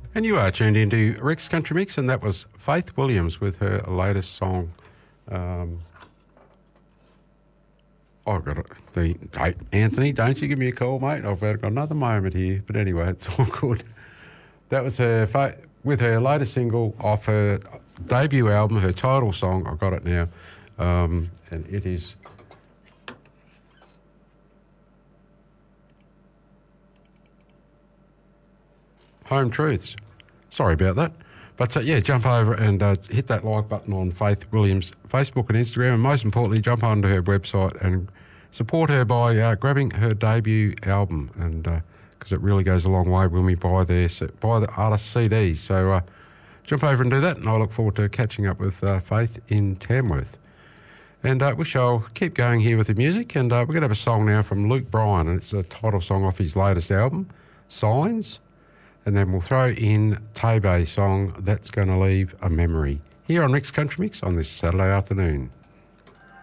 And you are tuned into Rick's Country Mix, and that was Faith Williams with her latest song. I've got it. Anthony, don't you give me a call, mate. I've got another moment here. But anyway, it's all good. That was her with her latest single off her debut album, her title song. I've got it now. And it is Home Truths. Sorry about that. But yeah, jump over and hit that like button on Faith Williams' Facebook and Instagram, and most importantly, jump onto her website and support her by grabbing her debut album, and because it really goes a long way when we buy the artist CDs. So jump over and do that, and I look forward to catching up with Faith in Tamworth. And we shall keep going here with the music, and we're going to have a song now from Luke Bryan, and it's a title song off his latest album, Signs. And then we'll throw in Taybeh's song, That's Gonna Leave a Memory, here on Rick's Country Mix on this Saturday afternoon.